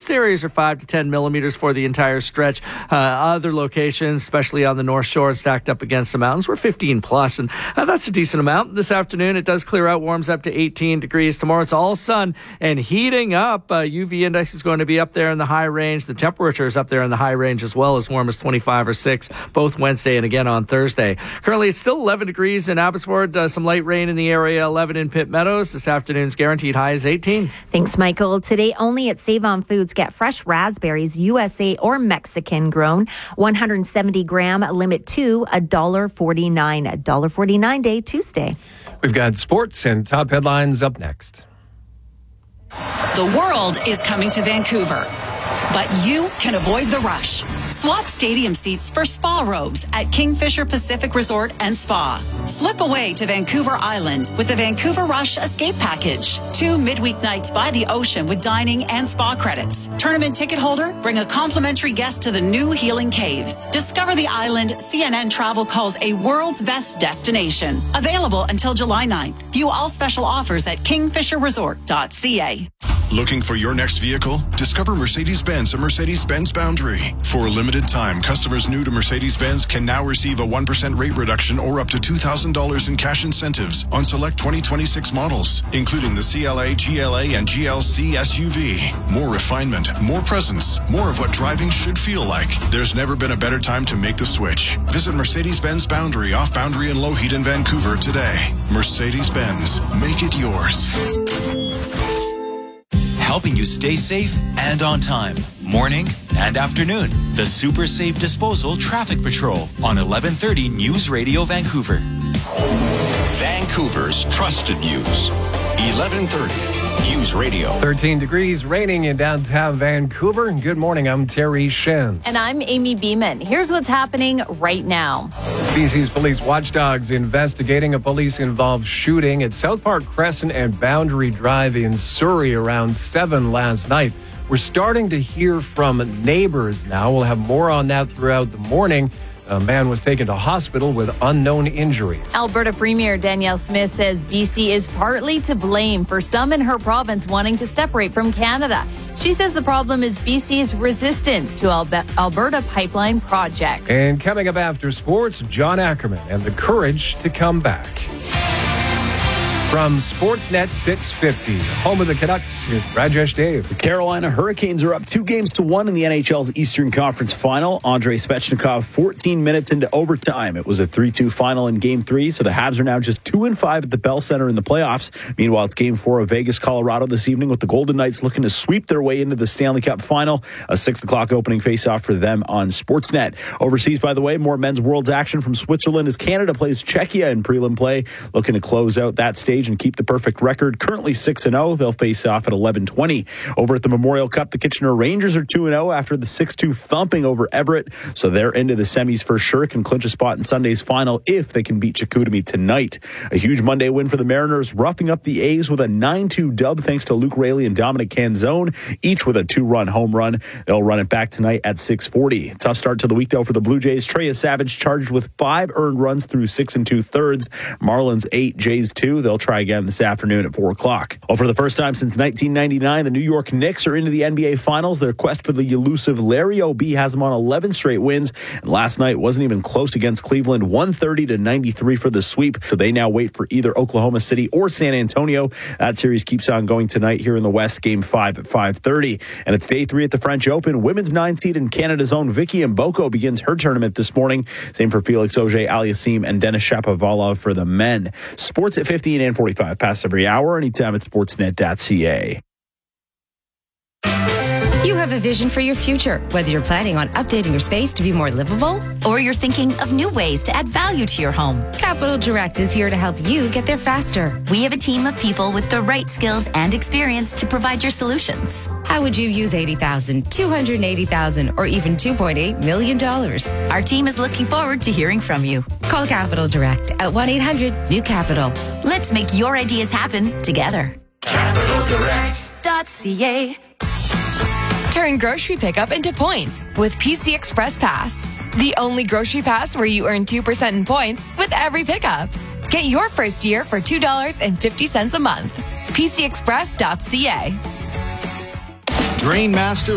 Most areas are 5 to 10 millimeters for the entire stretch. Other locations, especially on the North Shore, stacked up against the mountains, were 15 plus, and that's a decent amount. This afternoon, it does clear out, warms up to 18 degrees. Tomorrow, it's all sun and heating up. UV index is going to be up there in the high range. The temperature is up there in the high range as well, as warm as 25 or 6, both Wednesday and again on Thursday. Currently, it's still 11 degrees in Abbotsford. Some light rain in the area, 11 in Pitt Meadows. This afternoon's guaranteed high is 18. Thanks, Michael. Today, only at Save-On Foods, get fresh raspberries, USA or Mexican grown. 170 gram, limit to $1.49. $1.49 day Tuesday. We've got sports and top headlines up next. The world is coming to Vancouver, but you can avoid the rush. Swap stadium seats for spa robes at Kingfisher Pacific Resort and Spa. Slip away to Vancouver Island with the Vancouver Rush Escape Package. 2 midweek nights by the ocean with dining and spa credits. Tournament ticket holder, bring a complimentary guest to the new Healing Caves. Discover the island CNN Travel calls a world's best destination. Available until July 9th. View all special offers at kingfisherresort.ca. Looking for your next vehicle? Discover Mercedes-Benz at Mercedes-Benz Boundary. For a limited time, customers new to Mercedes-Benz can now receive a 1% rate reduction or up to $2,000 in cash incentives on select 2026 models, including the CLA, GLA, and GLC SUV. More refinement, more presence, more of what driving should feel like. There's never been a better time to make the switch. Visit Mercedes-Benz Boundary off Boundary and Lougheed in Vancouver today. Mercedes-Benz. Make it yours. Helping you stay safe and on time. Morning and afternoon. The Super Safe Disposal Traffic Patrol on 1130 News Radio Vancouver. Vancouver's trusted news. 1130 News Radio. 13 degrees, raining in downtown Vancouver. Good morning, I'm Terry Shen. And I'm Amy Beeman. Here's what's happening right now. BC's police watchdogs investigating a police-involved shooting at South Park Crescent and Boundary Drive in Surrey around 7 last night. We're starting to hear from neighbors now. We'll have more on that throughout the morning. A man was taken to hospital with unknown injuries. Alberta Premier Danielle Smith says BC is partly to blame for some in her province wanting to separate from Canada. She says the problem is BC's resistance to Alberta pipeline projects. And coming up after sports, John Ackerman and the courage to come back. From Sportsnet 650, home of the Canucks, it's Rajesh Dave. The Carolina Hurricanes are up 2-1 in the NHL's Eastern Conference Final. Andrei Svechnikov, 14 minutes into overtime. It was a 3-2 final in Game 3, so the Habs are now just 2-5 at the Bell Center in the playoffs. Meanwhile, it's Game 4 of Vegas, Colorado this evening with the Golden Knights looking to sweep their way into the Stanley Cup Final. A 6 o'clock opening face-off for them on Sportsnet. Overseas, by the way, more men's world's action from Switzerland as Canada plays Czechia in prelim play, looking to close out that stage and keep the perfect record. Currently 6-0. They'll face off at 11:20. Over at the Memorial Cup, the Kitchener Rangers are 2-0 after the 6-2 thumping over Everett. So they're into the semis for sure. Can clinch a spot in Sunday's final if they can beat Chicoutimi tonight. A huge Monday win for the Mariners, roughing up the A's with a 9-2 dub thanks to Luke Raley and Dominic Canzone, each with a 2-run home run. They'll run it back tonight at 6:40. Tough start to the week though for the Blue Jays. Trey Savage charged with 5 earned runs through 6 2/3. Marlins 8, Jays 2. They'll try again this afternoon at 4 o'clock. Well, for the first time since 1999, the New York Knicks are into the NBA Finals. Their quest for the elusive Larry O'B has them on 11 straight wins. And last night wasn't even close against Cleveland, 130-93 for the sweep. So they now wait for either Oklahoma City or San Antonio. That series keeps on going tonight here in the West, Game 5 at 5:30. And it's Day 3 at the French Open. Women's 9 seed in Canada's own Vicky Mboko begins her tournament this morning. Same for Felix Auger-Aliassime and Denis Shapovalov for the men. Sports at 15 and 45 past every hour, anytime at sportsnet.ca. You have a vision for your future, whether you're planning on updating your space to be more livable or you're thinking of new ways to add value to your home. Capital Direct is here to help you get there faster. We have a team of people with the right skills and experience to provide your solutions. How would you use $80,000, $280,000, or even $2.8 million? Our team is looking forward to hearing from you. Call Capital Direct at 1-800-NEW-CAPITAL. Let's make your ideas happen together. CapitalDirect.ca. Turn grocery pickup into points with PC Express Pass. The only grocery pass where you earn 2% in points with every pickup. Get your first year for $2.50 a month. PCExpress.ca. Drainmaster